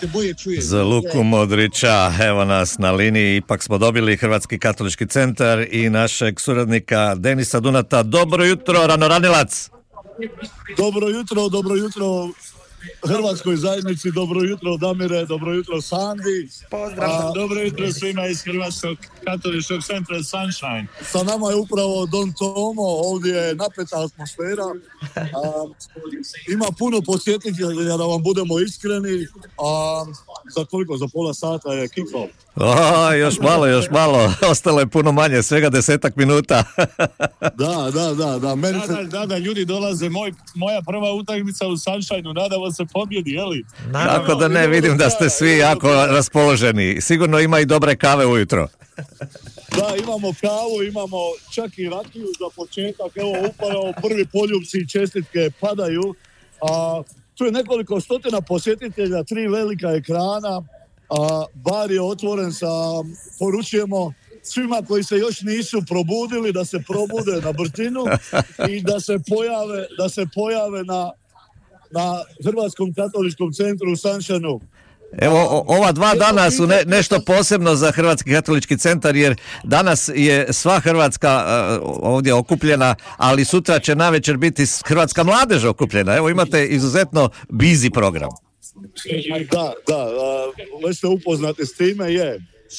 se bolje čuje. Za Luku Modrića, evo nas na liniji, ipak smo dobili Hrvatski katolički centar i našeg suradnika Denisa Dunata. Dobro jutro, ranoranilac! Dobro jutro Hrvatskoj zajednici, dobro jutro Damire, dobro jutro Sandi. Pozdrav. Dobro jutro svima iz Hrvatskog katoličkog centra Sunshine. Sa nama je upravo Don Tomo, ovdje je napeta atmosfera. Ima puno posjetitelja, da vam budemo iskreni. Za koliko? Za pola sata je kick-off. Još malo, ostalo je puno manje, svega 10 minuta. Da, ljudi dolaze, moja prva utakmica u Sunshineu, nadamo se pobjedi, jeli? Tako da ne, vidim da ste svi jako raspoloženi. Sigurno ima i dobre kave ujutro. Da, imamo kavu, imamo čak i rakiju za početak, evo upravo prvi poljubci i čestitke padaju. Tu je nekoliko stotina posjetitelja, 3 velika ekrana. Bar je otvoren poručujemo svima koji se još nisu probudili da se probude na Brtinu i da se pojave na Hrvatskom katoličkom centru u Sunshine-u. Evo, ova 2 dana su nešto posebno za Hrvatski katolički centar, jer danas je sva Hrvatska ovdje okupljena, ali sutra će navečer biti hrvatska mladež okupljena. Evo, imate izuzetno busy program. Da, već ste upoznati s time, je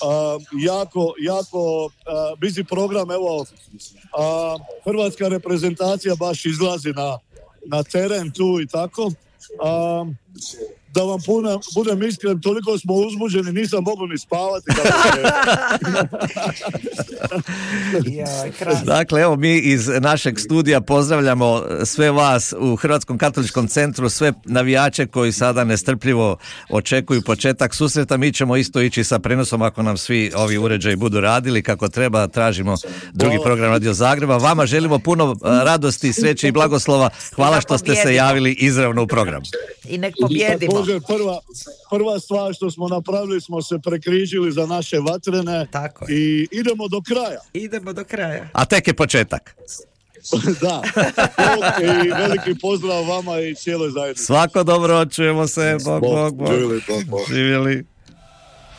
jako busy program. Evo, hrvatska reprezentacija baš izlazi na teren tu i tako. Da vam budem iskren, toliko smo uzbuđeni, nisam mogao ni spavati. Dakle, evo mi iz našeg studija pozdravljamo sve vas u Hrvatskom katoličkom centru, sve navijače koji sada nestrpljivo očekuju početak susreta. Mi ćemo isto ići sa prenosom ako nam svi ovi uređaji budu radili kako treba. Tražimo drugi program Radio Zagreba. Vama želimo puno radosti, sreće i blagoslova. Hvala što ste se javili izravno u program. I nek pobjedimo. Prva stvar što smo napravili, smo se prekrižili za naše vatrene. Tako i idemo do kraja. A tek je početak. Da. I veliki pozdrav vama i cijeloj zajednici. Svako dobro, čujemo se. Bog. Živjeli.